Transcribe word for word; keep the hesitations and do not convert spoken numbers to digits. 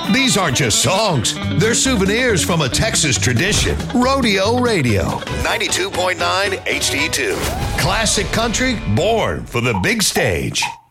These aren't just songs. They're souvenirs from a Texas tradition. Rodeo Radio, ninety-two point nine H D two. Classic country born for the big stage.